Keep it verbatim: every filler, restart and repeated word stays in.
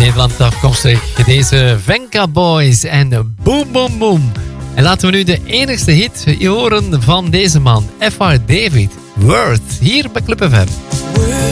Nederland afkomstig. Deze Venga Boys en Boom Boom Boom. En laten we nu de enigste hit horen van deze man, F R David, Worth, hier bij Club F M.